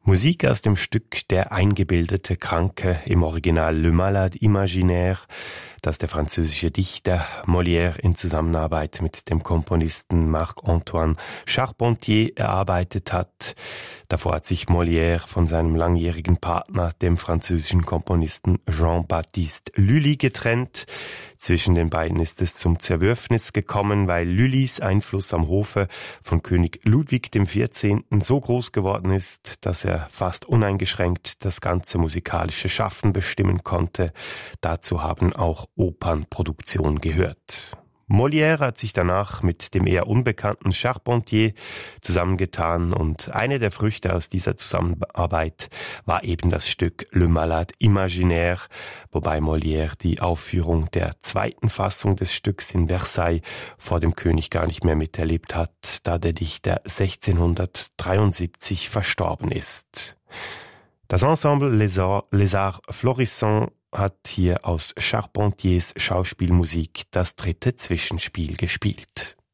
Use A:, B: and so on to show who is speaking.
A: Musik aus dem Stück Der eingebildete Kranke, im Original Le Malade Imaginaire, das der französische Dichter Molière in Zusammenarbeit mit dem Komponisten Marc-Antoine Charpentier erarbeitet hat. Davor hat sich Molière von seinem langjährigen Partner, dem französischen Komponisten Jean-Baptiste Lully, getrennt. Zwischen den beiden ist es zum Zerwürfnis gekommen, weil Lullys Einfluss am Hofe von König Ludwig XIV. So groß geworden ist, dass er fast uneingeschränkt das ganze musikalische Schaffen bestimmen konnte. Dazu haben auch Opernproduktionen gehört. Molière hat sich danach mit dem eher unbekannten Charpentier zusammengetan und eine der Früchte aus dieser Zusammenarbeit war eben das Stück Le Malade Imaginaire, wobei Molière die Aufführung der zweiten Fassung des Stücks in Versailles vor dem König gar nicht mehr miterlebt hat, da der Dichter 1673 verstorben ist. Das Ensemble Les Arts Florissants hat hier aus Charpentiers Schauspielmusik das dritte Zwischenspiel gespielt.